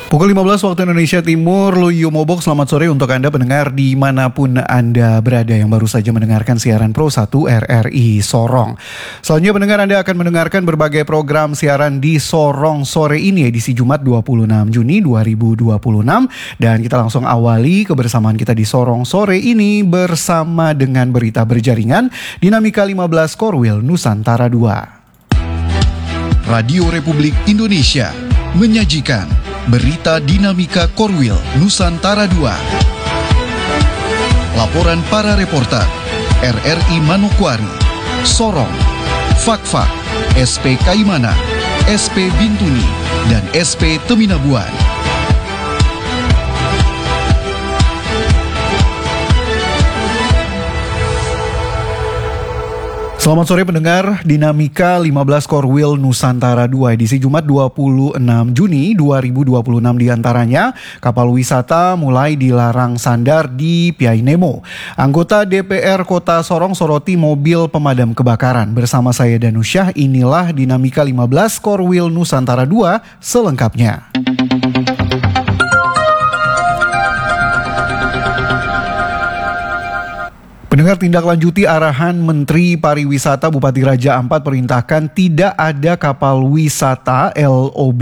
Pukul 15 waktu Indonesia Timur, Luyu Mobok, selamat sore untuk Anda pendengar dimanapun Anda berada yang baru saja mendengarkan siaran Pro 1 RRI Sorong. Selanjutnya pendengar, Anda akan mendengarkan berbagai program siaran di Sorong sore ini, edisi Jumat 26 Juni 2026. Dan kita langsung awali kebersamaan kita di Sorong sore ini bersama dengan berita berjaringan Dinamika 15 Korwil Nusantara 2. Radio Republik Indonesia menyajikan Berita Dinamika Korwil Nusantara 2. Laporan para reporter RRI Manokwari, Sorong, Fakfak, SP Kaimana, SP Bintuni, dan SP Teminabuan. Selamat sore pendengar, Dinamika 15 Korwil Nusantara 2 edisi Jumat 26 Juni 2026 diantaranya kapal wisata mulai dilarang sandar di Piai Nemo. Anggota DPR Kota Sorong soroti mobil pemadam kebakaran. Bersama saya Danusyah, inilah Dinamika 15 Korwil Nusantara 2 selengkapnya. Pendengar, tindak lanjuti arahan Menteri Pariwisata Bupati Raja Ampat perintahkan tidak ada kapal wisata LOB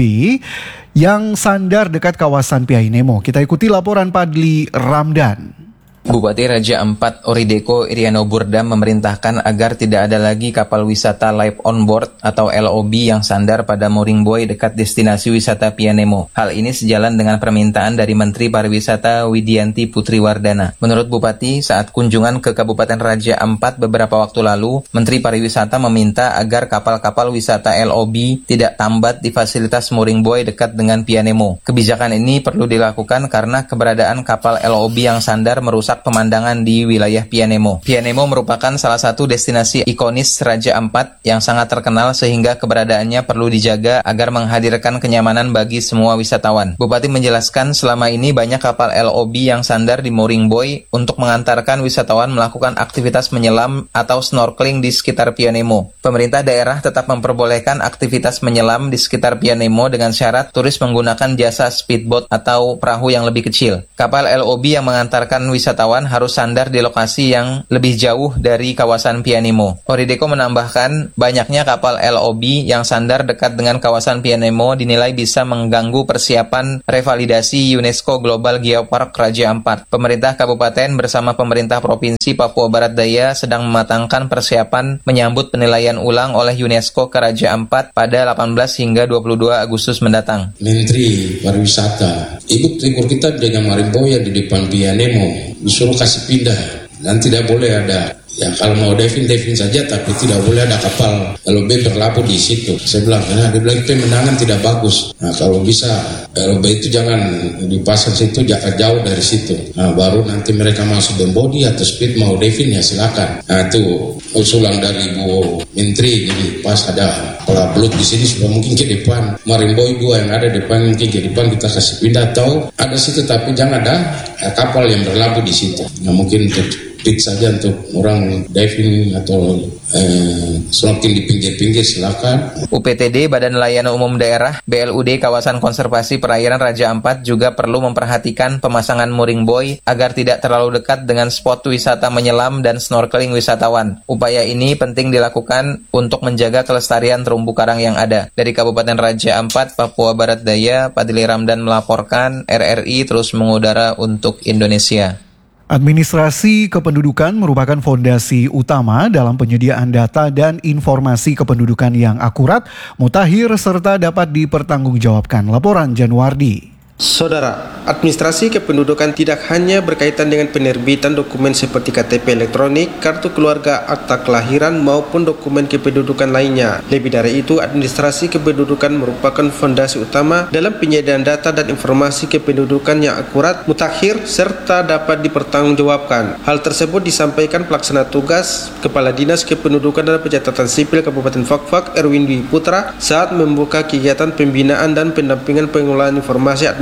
yang sandar dekat kawasan Piai Nemo. Kita ikuti laporan Padli Ramdan. Bupati Raja Ampat Orideko Iriano Burdam memerintahkan agar tidak ada lagi kapal wisata live on board atau LOB yang sandar pada mooring buoy dekat destinasi wisata Piai Nemo. Hal ini sejalan dengan permintaan dari Menteri Pariwisata Widianti Putri Wardana. Menurut Bupati, saat kunjungan ke Kabupaten Raja Ampat beberapa waktu lalu, Menteri Pariwisata meminta agar kapal-kapal wisata LOB tidak tambat di fasilitas mooring buoy dekat dengan Piai Nemo. Kebijakan ini perlu dilakukan karena keberadaan kapal LOB yang sandar merusak pemandangan di wilayah Piai Nemo. Piai Nemo merupakan salah satu destinasi ikonis Raja Ampat yang sangat terkenal sehingga keberadaannya perlu dijaga agar menghadirkan kenyamanan bagi semua wisatawan. Bupati menjelaskan selama ini banyak kapal LOB yang sandar di mooring buoy untuk mengantarkan wisatawan melakukan aktivitas menyelam atau snorkeling di sekitar Piai Nemo. Pemerintah daerah tetap memperbolehkan aktivitas menyelam di sekitar Piai Nemo dengan syarat turis menggunakan jasa speedboat atau perahu yang lebih kecil. Kapal LOB yang mengantarkan wisatawan harus sandar di lokasi yang lebih jauh dari kawasan Piai Nemo. Orideko menambahkan, banyaknya kapal LOB yang sandar dekat dengan kawasan Piai Nemo dinilai bisa mengganggu persiapan revalidasi UNESCO Global Geopark Raja Ampat. Pemerintah Kabupaten bersama pemerintah Provinsi Papua Barat Daya sedang mematangkan persiapan menyambut penilaian ulang oleh UNESCO ke Raja Ampat pada 18 hingga 22 Agustus mendatang. Menteri Pariwisata, Ibu Timur kita dengan Marimboya di depan Piai Nemo disuruh kasih pindah dan tidak boleh ada, ya kalau mau diving saja, tapi tidak boleh ada kapal LOB berlabuh di situ. Saya bilang, dia bilang pemandangan tidak bagus. Nah, kalau bisa LOB itu jangan dipasang situ, jangan jauh dari situ. Nah, baru nanti mereka masuk dan body atau speed mau diving ya silakan. Nah, itu usulan dari Bu Menteri. Jadi pas ada pola belut di sini sudah mungkin ke depan Marimboy 2 yang ada depan, mungkin ke depan kita kasih pindah atau ada situ, tapi jangan ada kapal yang berlabuh di situ. Nah, mungkin fit saja untuk orang diving atau snorkeling di pinggir-pinggir silakan. UPTD Badan Layanan Umum Daerah BLUD Kawasan Konservasi Perairan Raja Ampat juga perlu memperhatikan pemasangan mooring buoy agar tidak terlalu dekat dengan spot wisata menyelam dan snorkeling wisatawan. Upaya ini penting dilakukan untuk menjaga kelestarian terumbu karang yang ada. Dari Kabupaten Raja Ampat, Papua Barat Daya, Padli Ramdan melaporkan, RRI terus mengudara untuk Indonesia. Administrasi kependudukan merupakan fondasi utama dalam penyediaan data dan informasi kependudukan yang akurat, mutakhir, serta dapat dipertanggungjawabkan. Laporan Januardi. Saudara, administrasi kependudukan tidak hanya berkaitan dengan penerbitan dokumen seperti KTP elektronik, kartu keluarga, akta kelahiran, maupun dokumen kependudukan lainnya. Lebih dari itu, administrasi kependudukan merupakan fondasi utama dalam penyediaan data dan informasi kependudukan yang akurat, mutakhir, serta dapat dipertanggungjawabkan. Hal tersebut disampaikan pelaksana tugas Kepala Dinas Kependudukan dan Pencatatan Sipil Kabupaten Fakfak Erwin Dwi Putra saat membuka kegiatan pembinaan dan pendampingan pengelolaan informasi administrasi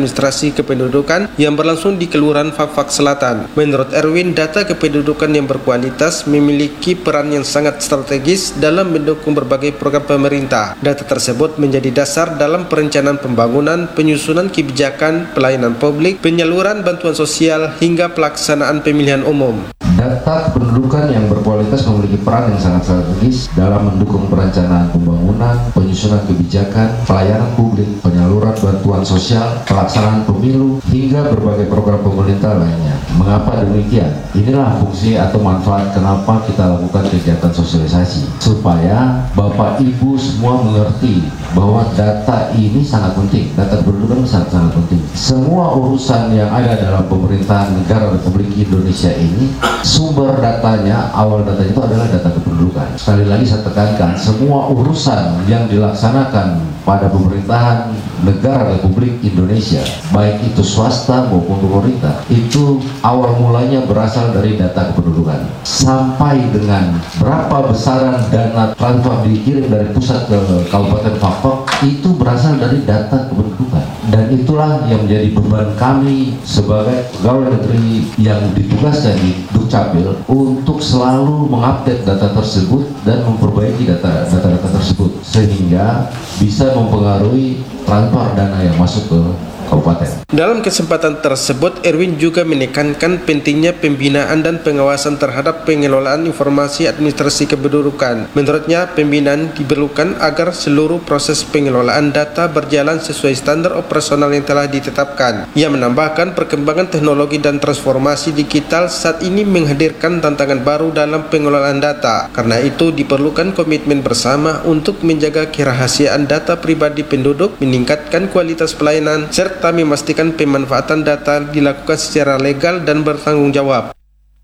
administrasi kependudukan yang berlangsung di Kelurahan Fak-Fak Selatan. Menurut Erwin, data kependudukan yang berkualitas memiliki peran yang sangat strategis dalam mendukung berbagai program pemerintah. Data tersebut menjadi dasar dalam perencanaan pembangunan, penyusunan kebijakan, pelayanan publik, penyaluran bantuan sosial, hingga pelaksanaan pemilihan umum. Data kependudukan yang berkualitas memiliki peran yang sangat strategis dalam mendukung perencanaan pembangunan, penyusunan kebijakan, pelayanan publik, penyaluran bantuan sosial, pelaksanaan pemilu, hingga berbagai program pemerintah lainnya. Mengapa demikian? Inilah fungsi atau manfaat kenapa kita lakukan kegiatan sosialisasi, supaya Bapak Ibu semua mengerti bahwa data ini sangat penting, data kependudukan sangat penting. Semua urusan yang ada dalam pemerintahan negara Republik Indonesia ini, sumber datanya, awal datanya itu adalah data kependudukan. Sekali lagi saya tekankan, semua urusan yang dilaksanakan pada pemerintahan negara Republik Indonesia, baik itu swasta maupun pemerintah, itu awal mulanya berasal dari data kependudukan. Sampai dengan berapa besaran dana transfer dikirim dari pusat ke Kabupaten Fak-Fak, itu berasal dari data kependudukan. Dan itulah yang menjadi beban kami sebagai pegawai negeri yang ditugaskan di Dukcapil untuk selalu mengupdate data tersebut dan memperbaiki data-data tersebut sehingga bisa mempengaruhi transfer dana yang masuk ke kabupaten. Dalam kesempatan tersebut, Erwin juga menekankan pentingnya pembinaan dan pengawasan terhadap pengelolaan informasi administrasi kependudukan. Menurutnya, pembinaan diperlukan agar seluruh proses pengelolaan data berjalan sesuai standar operasional yang telah ditetapkan. Ia menambahkan perkembangan teknologi dan transformasi digital saat ini menghadirkan tantangan baru dalam pengelolaan data. Karena itu diperlukan komitmen bersama untuk menjaga kerahasiaan data pribadi penduduk, meningkatkan kualitas pelayanan, serta memastikan pemanfaatan data dilakukan secara legal dan bertanggung jawab.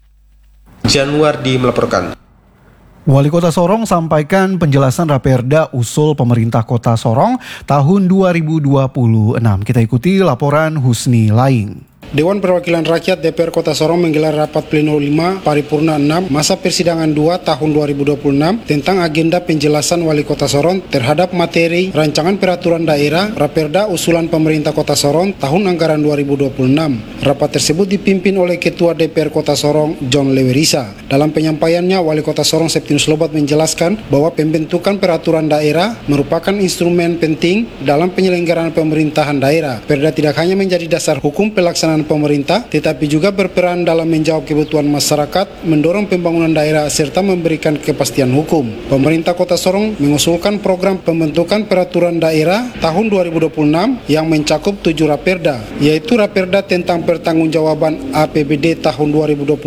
Januardi melaporkan. Wali Kota Sorong sampaikan penjelasan Raperda usul pemerintah Kota Sorong tahun 2026. Kita ikuti laporan Husni Laing. Dewan Perwakilan Rakyat DPR Kota Sorong menggelar rapat pleno 5 paripurna 6 masa persidangan 2 tahun 2026 tentang agenda penjelasan Wali Kota Sorong terhadap materi rancangan peraturan daerah Raperda usulan pemerintah Kota Sorong tahun anggaran 2026. Rapat tersebut dipimpin oleh Ketua DPR Kota Sorong John Lewerisa. Dalam penyampaiannya, Wali Kota Sorong Septinus Lobat menjelaskan bahwa pembentukan peraturan daerah merupakan instrumen penting dalam penyelenggaraan pemerintahan daerah. Perda tidak hanya menjadi dasar hukum pelaksanaan pemerintah, tetapi juga berperan dalam menjawab kebutuhan masyarakat, mendorong pembangunan daerah, serta memberikan kepastian hukum. Pemerintah Kota Sorong mengusulkan program pembentukan peraturan daerah tahun 2026 yang mencakup 7 raperda, yaitu Raperda tentang pertanggungjawaban APBD tahun 2025,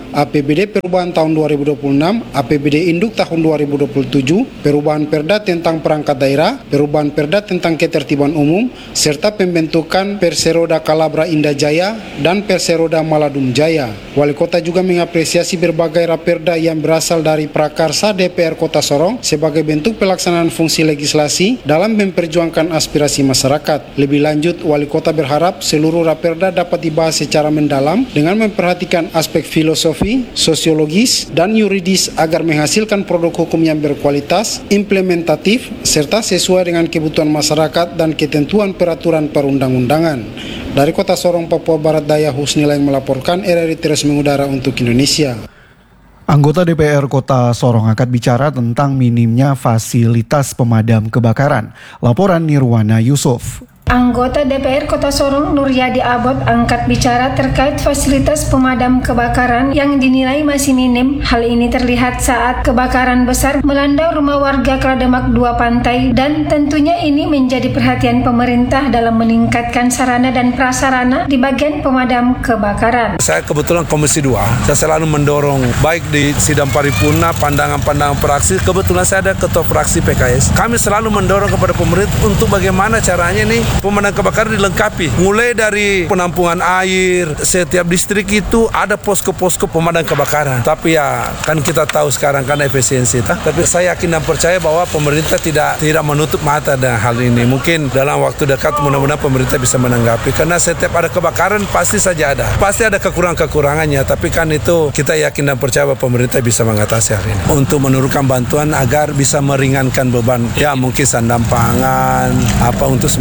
APBD perubahan tahun 2026, APBD induk tahun 2027, perubahan perda tentang perangkat daerah, perubahan perda tentang ketertiban umum, serta pembentukan Perseroda Kalabra Indah Jaya dan Perseroda Maladum Jaya. Wali Kota juga mengapresiasi berbagai raperda yang berasal dari prakarsa DPR Kota Sorong sebagai bentuk pelaksanaan fungsi legislasi dalam memperjuangkan aspirasi masyarakat. Lebih lanjut, Wali Kota berharap seluruh raperda dapat dibahas secara mendalam dengan memperhatikan aspek filosofi, sosiologis, dan yuridis agar menghasilkan produk hukum yang berkualitas, implementatif, serta sesuai dengan kebutuhan masyarakat dan ketentuan peraturan perundang-undangan. Dari Kota Sorong, Papua Barat Daya, Husni Laing melaporkan, RRI Terus Mengudara untuk Indonesia. Anggota DPR Kota Sorong angkat bicara tentang minimnya fasilitas pemadam kebakaran. Laporan Nirwana Yusuf. Anggota DPR Kota Sorong Nuryadi Abot angkat bicara terkait fasilitas pemadam kebakaran yang dinilai masih minim. Hal ini terlihat saat kebakaran besar melanda rumah warga Klademak 2 Pantai, dan tentunya ini menjadi perhatian pemerintah dalam meningkatkan sarana dan prasarana di bagian pemadam kebakaran. Saya kebetulan Komisi 2, saya selalu mendorong baik di sidang paripurna, pandangan-pandangan fraksi. Kebetulan saya ada ketua fraksi PKS. Kami selalu mendorong kepada pemerintah untuk bagaimana caranya nih pemadam kebakaran dilengkapi. Mulai dari penampungan air, setiap distrik itu ada posko-posko pemadam kebakaran. Tapi ya kan kita tahu sekarang kan efisiensi. Tapi saya yakin dan percaya bahwa pemerintah tidak menutup mata dengan hal ini. Mungkin dalam waktu dekat mudah-mudahan pemerintah bisa menanggapi. Karena setiap ada kebakaran pasti saja ada. Pasti ada kekurangan-kekurangannya. Tapi kan itu kita yakin dan percaya bahwa pemerintah bisa mengatasi hal ini. Untuk menurunkan bantuan agar bisa meringankan beban. Ya mungkin sandang pangan, apa untuk sementara ya.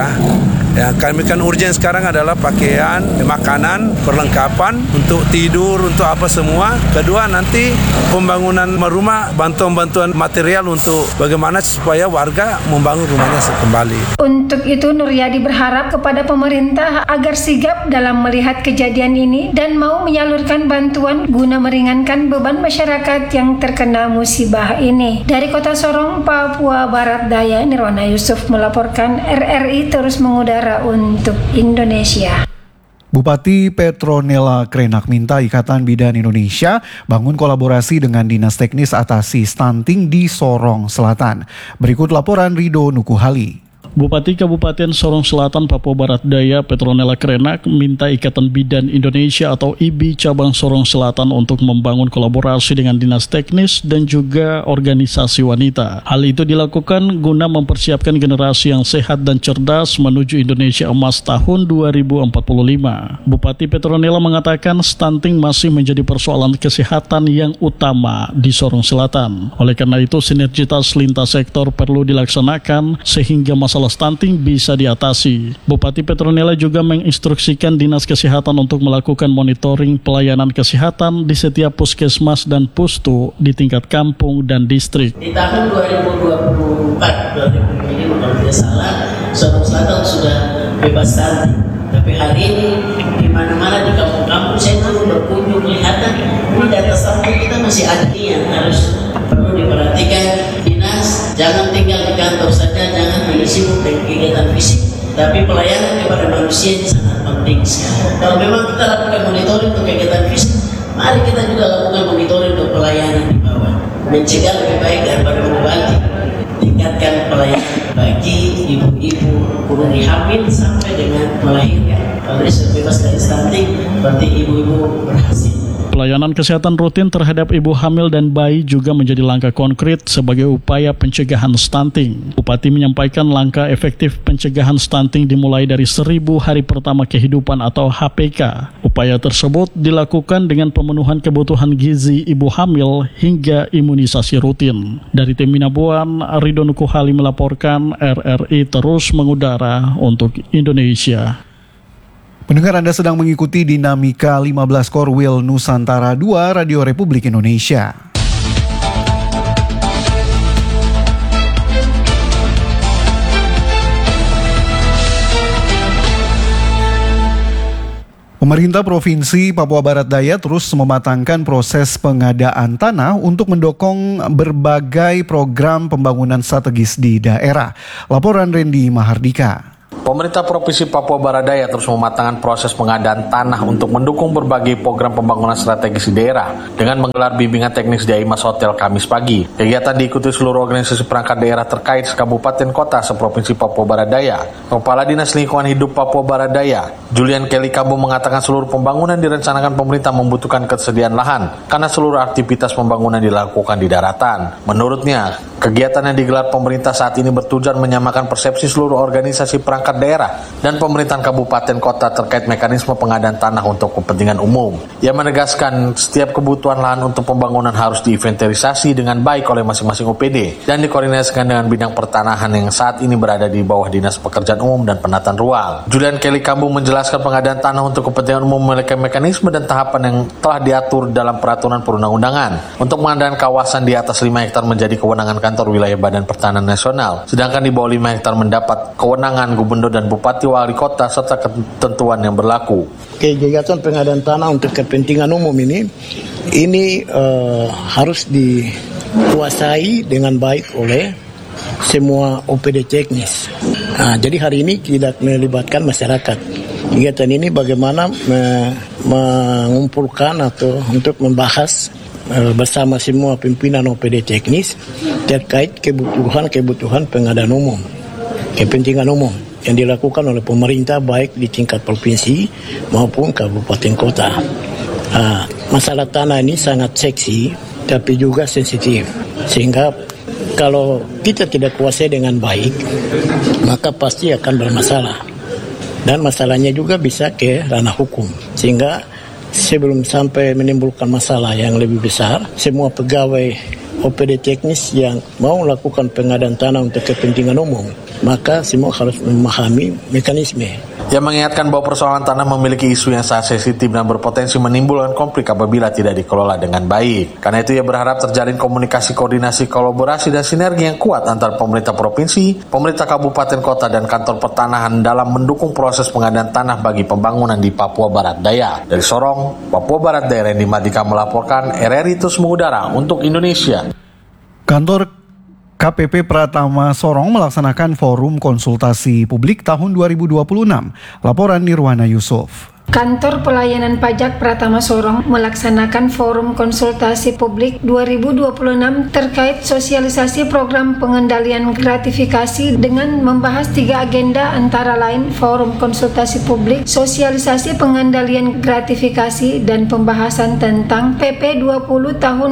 warga. Ya, kami kan urgent sekarang adalah pakaian, makanan, perlengkapan untuk tidur, untuk apa semua. Kedua, nanti pembangunan rumah, bantuan-bantuan material untuk bagaimana supaya warga membangun rumahnya kembali. Untuk itu, Nuryadi berharap kepada pemerintah agar sigap dalam melihat kejadian ini dan mau menyalurkan bantuan guna meringankan beban masyarakat yang terkena musibah ini. Dari Kota Sorong, Papua Barat Daya, Nirwana Yusuf melaporkan. RRI terus mengudara untuk Indonesia. Bupati Petronella Krenak minta Ikatan Bidan Indonesia bangun kolaborasi dengan Dinas Teknis Atasi Stunting di Sorong Selatan. Berikut laporan Rido Nukuhali. Bupati Kabupaten Sorong Selatan, Papua Barat Daya, Petronella Krenak minta Ikatan Bidan Indonesia atau IBI Cabang Sorong Selatan untuk membangun kolaborasi dengan dinas teknis dan juga organisasi wanita. Hal itu dilakukan guna mempersiapkan generasi yang sehat dan cerdas menuju Indonesia Emas tahun 2045. Bupati Petronella mengatakan stunting masih menjadi persoalan kesehatan yang utama di Sorong Selatan. Oleh karena itu, sinergitas lintas sektor perlu dilaksanakan sehingga masalah stunting bisa diatasi. Bupati Petronella juga menginstruksikan Dinas Kesehatan untuk melakukan monitoring pelayanan kesehatan di setiap puskesmas dan pustu di tingkat kampung dan distrik. Di tahun 2024-2025 kalau tidak salah, Sorong Selatan sudah bebas stunting. Tapi hari ini di mana-mana di kampung-kampung saya masih berkunjung kelihatan ini data stunting kita masih ada yang harus perlu diperhatikan. Dinas jangan tinggal di kantor saja, jangan hanya sibuk dengan kegiatan fisik, tapi pelayanan kepada manusia ini sangat penting sekali. Kalau memang kita lakukan monitoring untuk kegiatan fisik, mari kita juga lakukan monitoring untuk pelayanan di bawah. Mencegah lebih baik daripada mengobati. Tingkatkan pelayanan bagi ibu-ibu dari hamil sampai dengan melahirkan. Kalau sudah bebas dari stunting, berarti ibu-ibu berhasil. Pelayanan kesehatan rutin terhadap ibu hamil dan bayi juga menjadi langkah konkret sebagai upaya pencegahan stunting. Bupati menyampaikan langkah efektif pencegahan stunting dimulai dari 1000 hari pertama kehidupan atau HPK. Upaya tersebut dilakukan dengan pemenuhan kebutuhan gizi ibu hamil hingga imunisasi rutin. Dari tim Minabuan, Rido Nukuhali melaporkan. RRI terus mengudara untuk Indonesia. Pendengar, Anda sedang mengikuti Dinamika 15 Korwil Nusantara 2 Radio Republik Indonesia. Pemerintah Provinsi Papua Barat Daya terus mematangkan proses pengadaan tanah untuk mendukung berbagai program pembangunan strategis di daerah. Laporan Randy Mahardika. Pemerintah Provinsi Papua Barat Daya terus mematangkan proses pengadaan tanah untuk mendukung berbagai program pembangunan strategis di daerah dengan menggelar bimbingan teknis di Aimas Hotel Kamis pagi. Kegiatan diikuti seluruh organisasi perangkat daerah terkait kabupaten kota seprovinsi Papua Barat Daya. Kepala Dinas Lingkungan Hidup Papua Barat Daya, Julian Kelly Kambu mengatakan seluruh pembangunan direncanakan pemerintah membutuhkan ketersediaan lahan karena seluruh aktivitas pembangunan dilakukan di daratan. Menurutnya, kegiatan yang digelar pemerintah saat ini bertujuan menyamakan persepsi seluruh organisasi perangkat daerah dan pemerintahan kabupaten kota terkait mekanisme pengadaan tanah untuk kepentingan umum. Ia menegaskan setiap kebutuhan lahan untuk pembangunan harus diinventarisasi dengan baik oleh masing-masing OPD dan dikoordinasikan dengan bidang pertanahan yang saat ini berada di bawah Dinas Pekerjaan Umum dan Penataan Ruang. Julian Kelly Kambu menjelaskan pengadaan tanah untuk kepentingan umum memiliki mekanisme dan tahapan yang telah diatur dalam peraturan perundang-undangan. Untuk pengadaan kawasan di atas 5 hektar menjadi kewenangan kantor wilayah Badan Pertanahan Nasional, sedangkan di bawah 5 hektar mendapat kewenangan gubernur dan bupati wali kota serta ketentuan yang berlaku. Kegiatan pengadaan tanah untuk kepentingan umum ini harus dikuasai dengan baik oleh semua OPD teknis. Jadi hari ini tidak melibatkan masyarakat. Kegiatan ini bagaimana mengumpulkan atau untuk membahas bersama semua pimpinan OPD teknis terkait kebutuhan pengadaan umum, kepentingan umum yang dilakukan oleh pemerintah baik di tingkat provinsi maupun kabupaten kota. Masalah tanah ini sangat seksi tapi juga sensitif, sehingga kalau kita tidak kuasai dengan baik maka pasti akan bermasalah, dan masalahnya juga bisa ke ranah hukum, sehingga sebelum sampai menimbulkan masalah yang lebih besar, semua pegawai OPD teknis yang mau melakukan pengadaan tanah untuk kepentingan umum maka semua harus memahami mekanisme. Yang mengingatkan bahwa persoalan tanah memiliki isu yang sangat sensitif dan berpotensi menimbulkan konflik apabila tidak dikelola dengan baik. Karena itu ia berharap terjalin komunikasi, koordinasi, kolaborasi, dan sinergi yang kuat antara pemerintah provinsi, pemerintah kabupaten kota, dan kantor pertanahan dalam mendukung proses pengadaan tanah bagi pembangunan di Papua Barat Daya. Dari Sorong, Papua Barat Daya, Randy Madika melaporkan, RRI terus mengudara untuk Indonesia. Kantor KPP Pratama Sorong melaksanakan forum konsultasi publik tahun 2026. Laporan Nirwana Yusuf. Kantor Pelayanan Pajak Pratama Sorong melaksanakan forum konsultasi publik 2026 terkait sosialisasi program pengendalian gratifikasi dengan membahas 3 agenda antara lain forum konsultasi publik, sosialisasi pengendalian gratifikasi, dan pembahasan tentang PP 20 tahun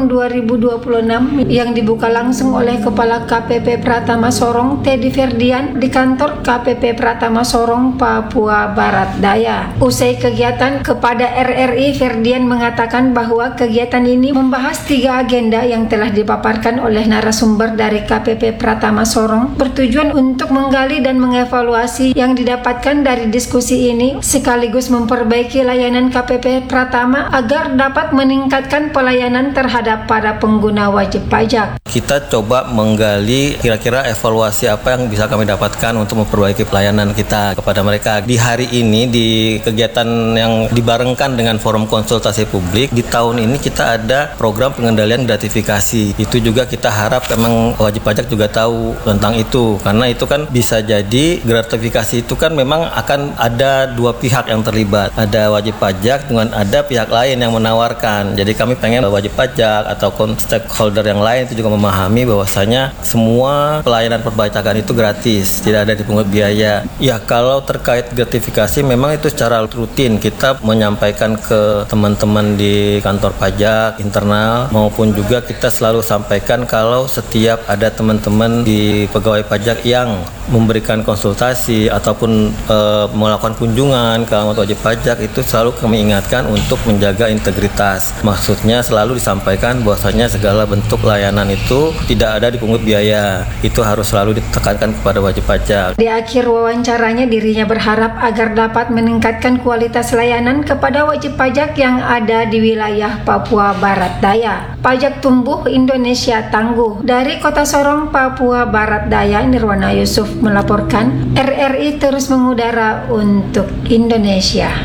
2026 yang dibuka langsung oleh Kepala KPP Pratama Sorong Teddy Ferdian di kantor KPP Pratama Sorong, Papua Barat Daya. Usai kegiatan, kepada RRI Ferdian mengatakan bahwa kegiatan ini membahas 3 agenda yang telah dipaparkan oleh narasumber dari KPP Pratama Sorong, bertujuan untuk menggali dan mengevaluasi yang didapatkan dari diskusi ini sekaligus memperbaiki layanan KPP Pratama agar dapat meningkatkan pelayanan terhadap para pengguna wajib pajak. Kita coba menggali kira-kira evaluasi apa yang bisa kami dapatkan untuk memperbaiki pelayanan kita kepada mereka. Di hari ini, di kegiatan yang dibarengkan dengan forum konsultasi publik, di tahun ini kita ada program pengendalian gratifikasi. Itu juga kita harap memang wajib pajak juga tahu tentang itu, karena itu kan bisa jadi gratifikasi itu kan memang akan ada 2 pihak yang terlibat, ada wajib pajak dengan ada pihak lain yang menawarkan. Jadi kami pengen wajib pajak atau stakeholder yang lain itu juga memahami bahwasanya semua pelayanan perpajakan itu gratis, tidak ada dipungut biaya. Ya, kalau terkait gratifikasi memang itu secara rutin kita menyampaikan ke teman-teman di kantor pajak internal, maupun juga kita selalu sampaikan kalau setiap ada teman-teman di pegawai pajak yang memberikan konsultasi ataupun melakukan kunjungan ke alamat wajib pajak, itu selalu kami ingatkan untuk menjaga integritas. Maksudnya selalu disampaikan bahwasanya segala bentuk layanan itu tidak ada dipungut biaya. Itu harus selalu ditekankan kepada wajib pajak. Di akhir wawancaranya, dirinya berharap agar dapat meningkatkan kualitas layanan kepada wajib pajak yang ada di wilayah Papua Barat Daya. Pajak tumbuh, Indonesia tangguh. Dari Kota Sorong, Papua Barat Daya, Nirwana Yusuf melaporkan, RRI terus mengudara untuk Indonesia.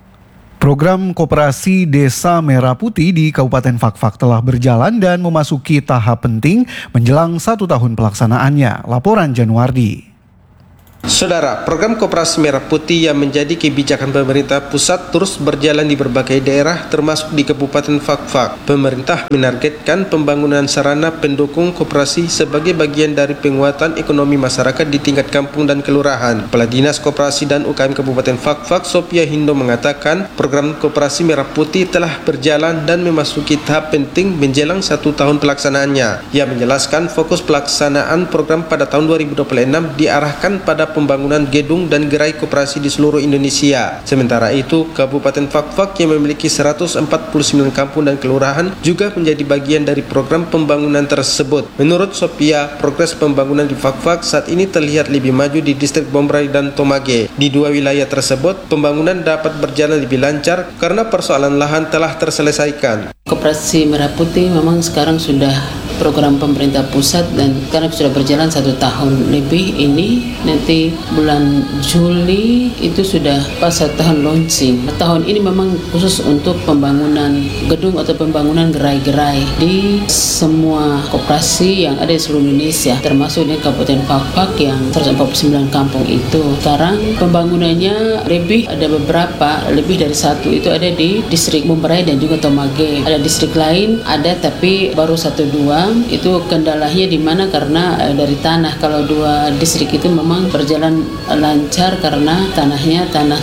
Program Koperasi Desa Merah Putih di Kabupaten Fakfak telah berjalan dan memasuki tahap penting menjelang 1 tahun pelaksanaannya. Laporan Januardi. Saudara, program Koperasi Merah Putih yang menjadi kebijakan pemerintah pusat terus berjalan di berbagai daerah termasuk di Kabupaten Fakfak. Pemerintah menargetkan pembangunan sarana pendukung koperasi sebagai bagian dari penguatan ekonomi masyarakat di tingkat kampung dan kelurahan. Kepala Dinas Koperasi dan UKM Kabupaten Fakfak, Sophia Hindo, mengatakan program Koperasi Merah Putih telah berjalan dan memasuki tahap penting menjelang 1 tahun pelaksanaannya. Ia menjelaskan fokus pelaksanaan program pada tahun 2026 diarahkan pada pembangunan gedung dan gerai koperasi di seluruh Indonesia. Sementara itu, Kabupaten Fakfak yang memiliki 149 kampung dan kelurahan juga menjadi bagian dari program pembangunan tersebut. Menurut Sophia, progres pembangunan di Fakfak saat ini terlihat lebih maju di distrik Bombray dan Tomage. Di 2 wilayah tersebut, pembangunan dapat berjalan lebih lancar karena persoalan lahan telah terselesaikan. Koperasi Merah Putih memang sekarang sudah program pemerintah pusat dan karena sudah berjalan 1 tahun lebih ini, nanti bulan Juli itu sudah pas 1 tahun launching. Tahun ini memang khusus untuk pembangunan gedung atau pembangunan gerai-gerai di semua koperasi yang ada di seluruh Indonesia, termasuk di Kabupaten Fakfak yang 149 kampung itu. Sekarang pembangunannya ada beberapa, lebih dari 1 itu ada di distrik Bombray dan juga Tomage. Ada distrik lain ada tapi baru 1-2. Itu kendalanya di mana karena dari tanah. Kalau 2 distrik itu memang berjalan lancar karena tanahnya tanah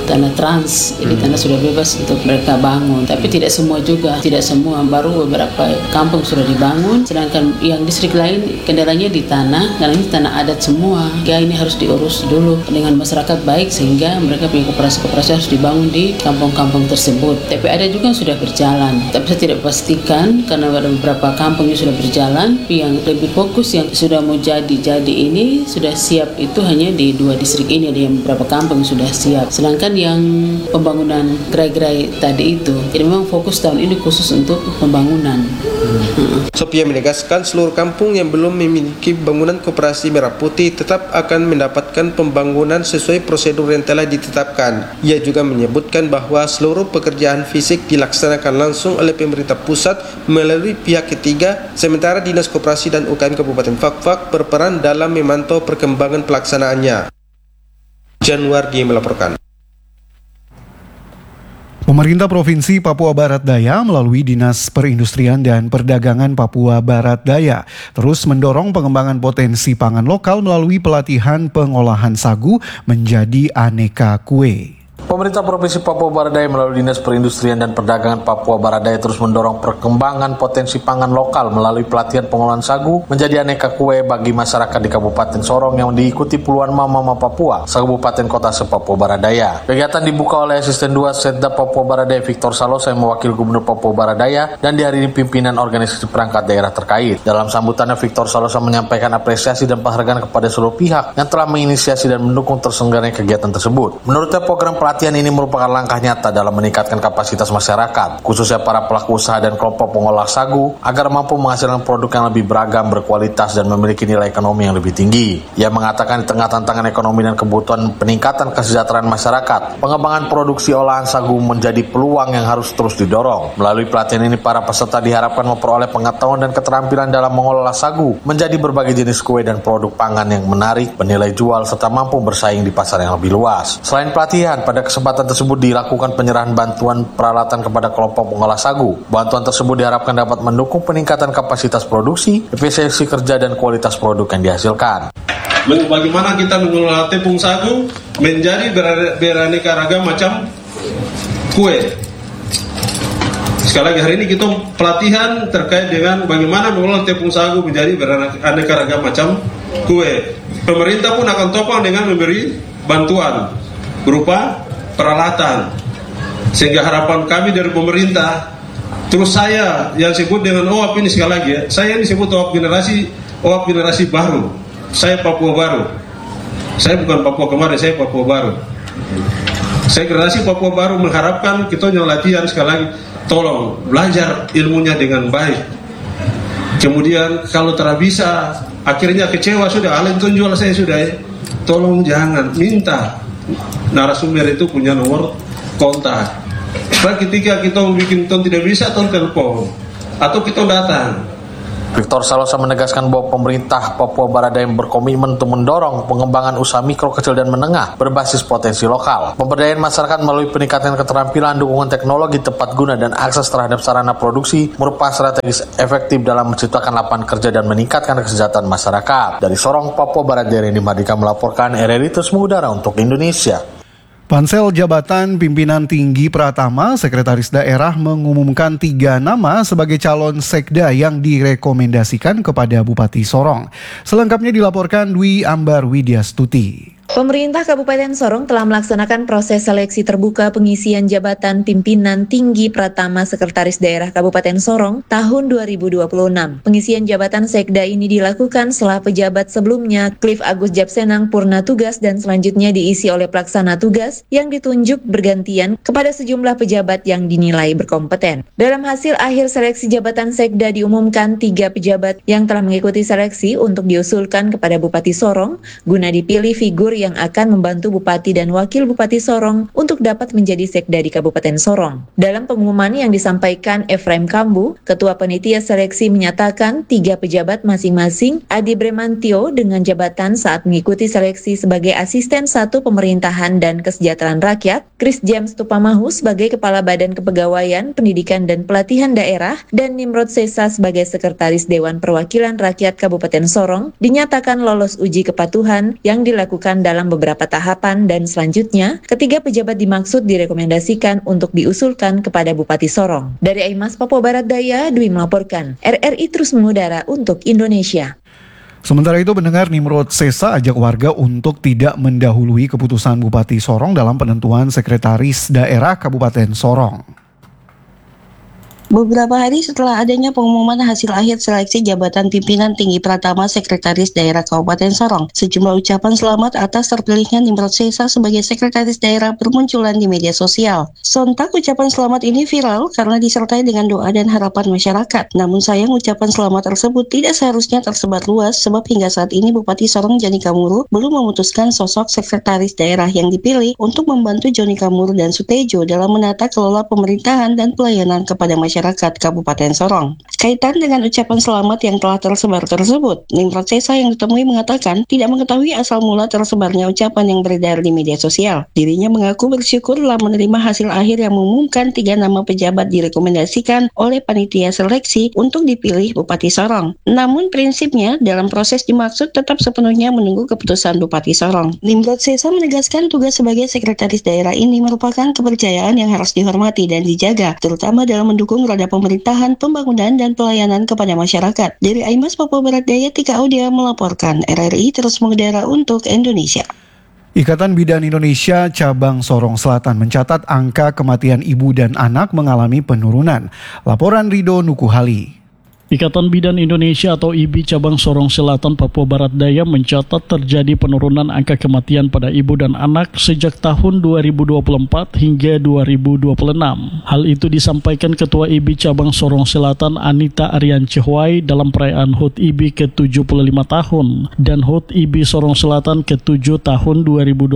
trans, jadi tanah sudah bebas untuk mereka bangun. Tapi tidak semua juga, tidak semua, baru beberapa kampung sudah dibangun. Sedangkan yang distrik lain kendalanya di tanah, karena ini tanah adat semua. Ya, ini harus diurus dulu dengan masyarakat baik sehingga mereka punya koperasi-koperasi harus dibangun di kampung-kampung tersebut. Tapi ada juga yang sudah berjalan. Tapi saya tidak pastikan karena ada beberapa kampung yang sudah sudah berjalan. Yang lebih fokus yang sudah mau jadi ini sudah siap itu hanya di 2 distrik ini, ada yang beberapa kampung sudah siap. Sedangkan yang pembangunan gerai-gerai tadi itu, jadi memang fokus tahun ini khusus untuk pembangunan. Sophia menegaskan seluruh kampung yang belum memiliki bangunan koperasi Merah Putih tetap akan mendapatkan pembangunan sesuai prosedur yang telah ditetapkan. Ia juga menyebutkan bahwa seluruh pekerjaan fisik dilaksanakan langsung oleh pemerintah pusat melalui pihak ketiga, sementara Dinas Koperasi dan UKM Kabupaten Fakfak berperan dalam memantau perkembangan pelaksanaannya. Januardi melaporkan. Pemerintah Provinsi Papua Barat Daya melalui Dinas Perindustrian dan Perdagangan Papua Barat Daya terus mendorong pengembangan potensi pangan lokal melalui pelatihan pengolahan sagu menjadi aneka kue. Pemerintah Provinsi Papua Barat Daya melalui Dinas Perindustrian dan Perdagangan Papua Barat Daya terus mendorong perkembangan potensi pangan lokal melalui pelatihan pengolahan sagu menjadi aneka kue bagi masyarakat di Kabupaten Sorong yang diikuti puluhan mama-mama Papua se-Kabupaten Kota se-Papua Barat Daya. Kegiatan dibuka oleh Asisten 2 Setda Papua Barat Daya Victor Salosa yang mewakili Gubernur Papua Barat Daya dan dihadiri pimpinan organisasi perangkat daerah terkait. Dalam sambutannya, Victor Salosa menyampaikan apresiasi dan penghargaan kepada seluruh pihak yang telah menginisiasi dan mendukung terselenggaranya kegiatan tersebut. Menurutnya, program pelatihan ini merupakan langkah nyata dalam meningkatkan kapasitas masyarakat, khususnya para pelaku usaha dan kelompok pengolah sagu, agar mampu menghasilkan produk yang lebih beragam, berkualitas, dan memiliki nilai ekonomi yang lebih tinggi. Ia mengatakan di tengah tantangan ekonomi dan kebutuhan peningkatan kesejahteraan masyarakat, pengembangan produksi olahan sagu menjadi peluang yang harus terus didorong. Melalui pelatihan ini, para peserta diharapkan memperoleh pengetahuan dan keterampilan dalam mengolah sagu menjadi berbagai jenis kue dan produk pangan yang menarik, bernilai jual, serta mampu bersaing di pasar yang lebih luas. Selain pelatihan, pada kesempatan tersebut dilakukan penyerahan bantuan peralatan kepada kelompok pengolah sagu. Bantuan tersebut diharapkan dapat mendukung peningkatan kapasitas produksi, efisiensi kerja, dan kualitas produk yang dihasilkan. Bagaimana kita mengelola tepung sagu menjadi beraneka ragam macam kue. Sekali lagi, hari ini kita pelatihan terkait dengan bagaimana mengelola tepung sagu menjadi beraneka ragam macam kue. Pemerintah pun akan topang dengan memberi bantuan berupa peralatan, sehingga harapan kami dari pemerintah. Terus saya yang sebut dengan OAP ini, sekali lagi ya, saya yang disebut OAP generasi baru. Saya Papua baru. Saya bukan Papua kemarin, saya Papua baru. Saya generasi Papua baru mengharapkan kita yang latihan, sekali lagi tolong belajar ilmunya dengan baik. Kemudian kalau tidak bisa, akhirnya kecewa sudah, alih jual saya sudah ya. Tolong jangan minta narasumber itu punya nomor kontak. Supaya ketika kita bikin ton tidak bisa, ton telepon atau kita datang. Victor Salosa menegaskan bahwa pemerintah Papua Barat Daya berkomitmen untuk mendorong pengembangan usaha mikro, kecil, dan menengah berbasis potensi lokal. Pemberdayaan masyarakat melalui peningkatan keterampilan, dukungan teknologi tepat guna, dan akses terhadap sarana produksi merupakan strategis efektif dalam menciptakan lapangan kerja dan meningkatkan kesejahteraan masyarakat. Dari Sorong, Papua Barat Daya, Reni Mardika melaporkan, RRI Terus Mengudara untuk Indonesia. Pansel Jabatan Pimpinan Tinggi Pratama, Sekretaris Daerah mengumumkan 3 nama sebagai calon sekda yang direkomendasikan kepada Bupati Sorong. Selengkapnya dilaporkan Dwi Ambar Widyastuti. Pemerintah Kabupaten Sorong telah melaksanakan proses seleksi terbuka pengisian jabatan pimpinan tinggi Pratama Sekretaris Daerah Kabupaten Sorong tahun 2026. Pengisian jabatan sekda ini dilakukan setelah pejabat sebelumnya Cliff Agus Japsenang purna tugas dan selanjutnya diisi oleh pelaksana tugas yang ditunjuk bergantian kepada sejumlah pejabat yang dinilai berkompeten. Dalam hasil akhir seleksi jabatan sekda diumumkan 3 pejabat yang telah mengikuti seleksi untuk diusulkan kepada Bupati Sorong guna dipilih figur yang akan membantu Bupati dan Wakil Bupati Sorong untuk dapat menjadi sekda di Kabupaten Sorong. Dalam pengumuman yang disampaikan Efraim Kambu, Ketua Panitia Seleksi menyatakan 3 pejabat masing-masing: Adi Bremantio dengan jabatan saat mengikuti seleksi sebagai Asisten 1 Pemerintahan dan Kesejahteraan Rakyat, Chris James Tupamahu sebagai Kepala Badan Kepegawaian, Pendidikan dan Pelatihan Daerah, dan Nimrod Sesa sebagai Sekretaris Dewan Perwakilan Rakyat Kabupaten Sorong, dinyatakan lolos uji kepatuhan yang dilakukan dalam beberapa tahapan, dan selanjutnya ketiga pejabat dimaksud direkomendasikan untuk diusulkan kepada Bupati Sorong. Dari Aimas, Papua Barat Daya, Dwi melaporkan. RRI Terus Mengudara untuk Indonesia. Sementara itu, pendengar, Nimrod Sesa ajak warga untuk tidak mendahului keputusan Bupati Sorong dalam penentuan Sekretaris Daerah Kabupaten Sorong. Beberapa hari setelah adanya pengumuman hasil akhir seleksi jabatan pimpinan tinggi Pratama Sekretaris Daerah Kabupaten Sorong, sejumlah ucapan selamat atas terpilihnya Nimrod Sesa sebagai Sekretaris Daerah bermunculan di media sosial. Sontak ucapan selamat ini viral karena disertai dengan doa dan harapan masyarakat. Namun sayang ucapan selamat tersebut tidak seharusnya tersebar luas sebab hingga saat ini Bupati Sorong Joni Kamuru belum memutuskan sosok Sekretaris Daerah yang dipilih untuk membantu Joni Kamuru dan Sutejo dalam menata kelola pemerintahan dan pelayanan kepada masyarakat Kabupaten Sorong. Kaitan dengan ucapan selamat yang telah tersebar tersebut, Nimrod Sesa yang ditemui mengatakan tidak mengetahui asal mula tersebarnya ucapan yang beredar di media sosial. Dirinya mengaku bersyukur telah menerima hasil akhir yang mengumumkan 3 nama pejabat direkomendasikan oleh panitia seleksi untuk dipilih Bupati Sorong. Namun prinsipnya dalam proses dimaksud tetap sepenuhnya menunggu keputusan Bupati Sorong. Nimrod Sesa menegaskan tugas sebagai Sekretaris Daerah ini merupakan kepercayaan yang harus dihormati dan dijaga, terutama dalam mendukung roda pemerintahan, pembangunan, dan pelayanan kepada masyarakat. Dari Aimas, Papua Barat Daya, Tika Audia melaporkan. RRI terus mengudara untuk Indonesia. Ikatan Bidan Indonesia Cabang Sorong Selatan mencatat angka kematian ibu dan anak mengalami penurunan. Laporan Rido Nukuhali. Ikatan Bidan Indonesia atau IBI Cabang Sorong Selatan Papua Barat Daya mencatat terjadi penurunan angka kematian pada ibu dan anak sejak tahun 2024 hingga 2026. Hal itu disampaikan Ketua IBI Cabang Sorong Selatan Anita Aryan Cihwai dalam perayaan HUT IBI ke-75 tahun dan HUT IBI Sorong Selatan ke-7 tahun 2026.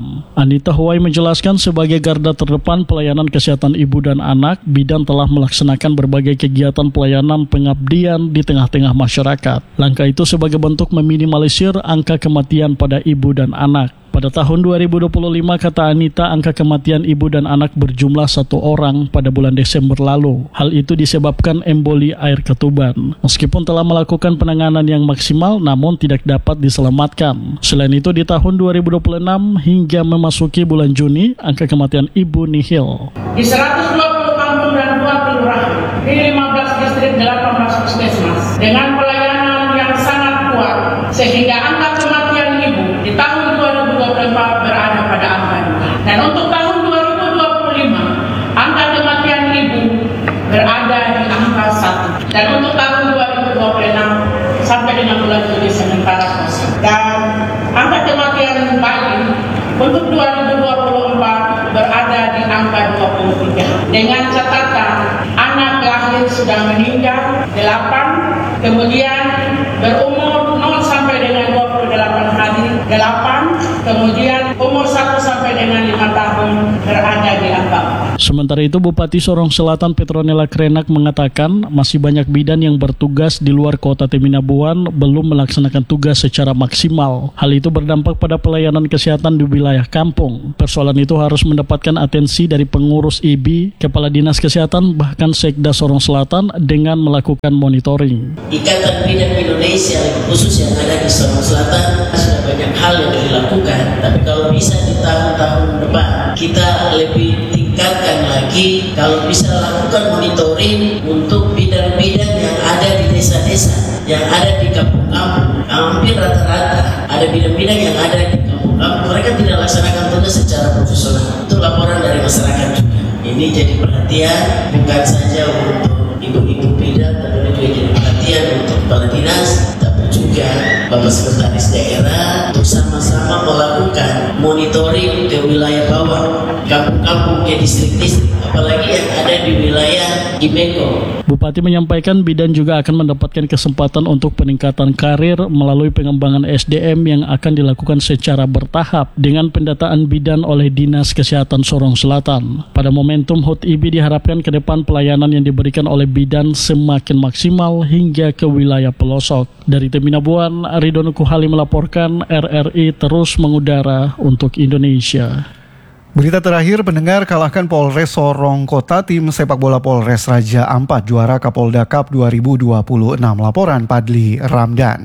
Anita Huwai menjelaskan sebagai garda terdepan pelayanan kesehatan ibu dan anak, Bidan telah melaksanakan berbagai kegiatan pelayanan pengabdian di tengah-tengah masyarakat. Langkah itu sebagai bentuk meminimalisir angka kematian pada ibu dan anak. Pada tahun 2025, kata Anita, angka kematian ibu dan anak berjumlah 1 orang pada bulan Desember lalu. Hal itu disebabkan emboli air ketuban. Meskipun telah melakukan penanganan yang maksimal, namun tidak dapat diselamatkan. Selain itu, di tahun 2026 hingga memasuki bulan Juni, angka kematian ibu nihil. Di 120 kampung dan 2 kelurahan, di 15 distrik 18 puskesmas, dengan pelayanan yang sangat kuat, sehingga angka kematian ibu di tahun 2024 berada pada angka 2. Dan untuk tahun 2025, angka kematian ibu berada di angka 1. Dan untuk tahun 2026 sampai dengan bulan Juli sementara kosong. Dan angka kematian bayi untuk 2024 berada di angka 23. Dengan catatan anak lahir sudah meninggal 8, kemudian berumur 0 sampai dengan 28 hari 8, kemudian umur 1 sampai dengan 5 tahun berada di angka 4. Sementara itu, Bupati Sorong Selatan Petronella Krenak mengatakan masih banyak bidan yang bertugas di luar kota Teminabuan belum melaksanakan tugas secara maksimal. Hal itu berdampak pada pelayanan kesehatan di wilayah kampung. Persoalan itu harus mendapatkan atensi dari pengurus IBI, Kepala Dinas Kesehatan, bahkan Sekda Sorong Selatan dengan melakukan monitoring. Ikatan Bidan Indonesia, khusus yang ada di Sorong Selatan, sudah banyak hal yang dilakukan. Tapi kalau bisa di tahun-tahun depan, kita lebih tingkatkan lagi, kalau bisa lakukan monitoring untuk bidan-bidan yang ada di desa-desa, yang ada di kampung-kampung. Hampir rata-rata ada bidan-bidan yang ada di kampung-kampung, mereka tidak laksanakan tugas secara profesional. Itu laporan dari masyarakat juga. Ini jadi perhatian bukan saja untuk ibu-ibu bidan, tapi juga jadi perhatian untuk kepala dinas, tapi juga Bapak Sekretaris Daerah untuk sama-sama melakukan monitoring ke wilayah bawah, kampung-kampung ke distrik-distrik, apalagi yang ada di wilayah Gimeko. Bupati menyampaikan bidan juga akan mendapatkan kesempatan untuk peningkatan karir melalui pengembangan SDM yang akan dilakukan secara bertahap dengan pendataan bidan oleh Dinas Kesehatan Sorong Selatan. Pada momentum HUT IBI diharapkan ke depan pelayanan yang diberikan oleh bidan semakin maksimal hingga ke wilayah pelosok. Dari Teminabuan, Ridho Nukuhali melaporkan. RRI terus mengudara untuk Indonesia. Berita terakhir, pendengar, kalahkan Polres Sorong Kota tim sepak bola Polres Raja Ampat juara Kapolda Cup 2026. Laporan Padli Ramdan.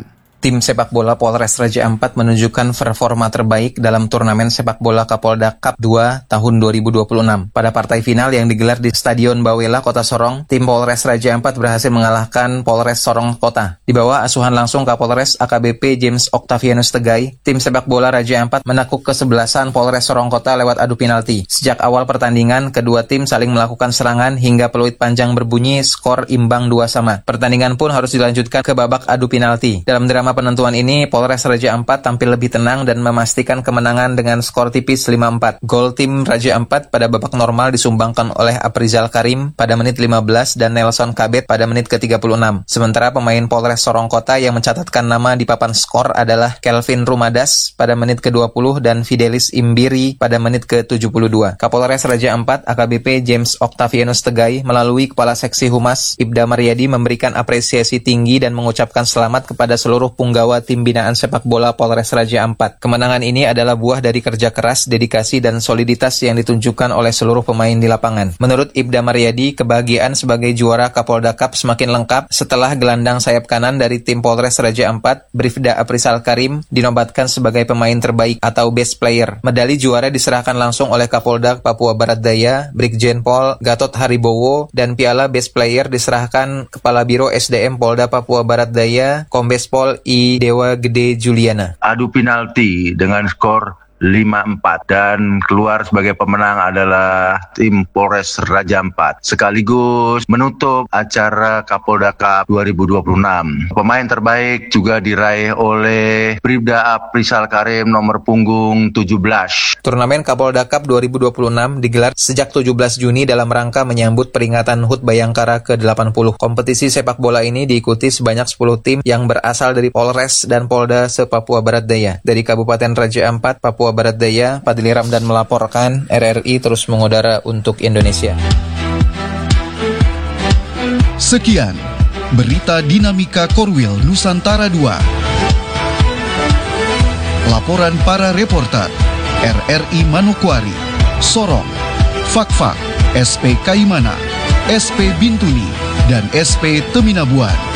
Tim sepak bola Polres Raja Ampat menunjukkan performa terbaik dalam turnamen sepak bola Kapolda Cup 2 tahun 2026. Pada partai final yang digelar di Stadion Bawela, Kota Sorong, tim Polres Raja Ampat berhasil mengalahkan Polres Sorong Kota. Di bawah asuhan langsung Kapolres AKBP James Octavianus Tegai, tim sepak bola Raja Ampat menakuk kesebelasan Polres Sorong Kota lewat adu penalti. Sejak awal pertandingan, kedua tim saling melakukan serangan hingga peluit panjang berbunyi, skor imbang 2-2. Pertandingan pun harus dilanjutkan ke babak adu penalti. Dalam drama penentuan ini, Polres Raja Ampat tampil lebih tenang dan memastikan kemenangan dengan skor tipis 5-4. Gol tim Raja Ampat pada babak normal disumbangkan oleh Aprizal Karim pada menit 15 dan Nelson Kabet pada menit ke-36. Sementara pemain Polres Sorong Kota yang mencatatkan nama di papan skor adalah Kelvin Rumadas pada menit ke-20 dan Fidelis Imbiri pada menit ke-72. Kapolres Raja Ampat AKBP James Octavianus Tegai melalui Kepala Seksi Humas Ibda Maryadi memberikan apresiasi tinggi dan mengucapkan selamat kepada seluruh punggawa tim binaan sepak bola Polres Raja Ampat. Kemenangan ini adalah buah dari kerja keras, dedikasi, dan soliditas yang ditunjukkan oleh seluruh pemain di lapangan. Menurut Ibda Maryadi, kebahagiaan sebagai juara Kapolda Cup semakin lengkap setelah gelandang sayap kanan dari tim Polres Raja Ampat, Bribda Aprizal Karim, dinobatkan sebagai pemain terbaik atau best player. Medali juara diserahkan langsung oleh Kapolda Papua Barat Daya, Brigjen Pol Gatot Haribowo, dan piala best player diserahkan Kepala Biro SDM Polda Papua Barat Daya, Kombes Pol I Dewa Gede Juliana. Adu penalti dengan skor 5-4 dan keluar sebagai pemenang adalah tim Polres Raja Ampat, sekaligus menutup acara Kapolda Cup 2026. Pemain terbaik juga diraih oleh Bribda Aprizal Karim nomor punggung 17. Turnamen Kapolda Cup 2026 digelar sejak 17 Juni dalam rangka menyambut peringatan HUT Bayangkara ke-80. Kompetisi sepak bola ini diikuti sebanyak 10 tim yang berasal dari Polres dan Polda se-Papua Barat Daya. Dari Kabupaten Raja Ampat, Papua Barat Daya, Fadli Ramdan melaporkan. RRI terus mengudara untuk Indonesia. Sekian berita Dinamika Korwil Nusantara 2. Laporan para reporter RRI Manokwari, Sorong, Fakfak, SP Kaimana, SP Bintuni, dan SP Teminabuan.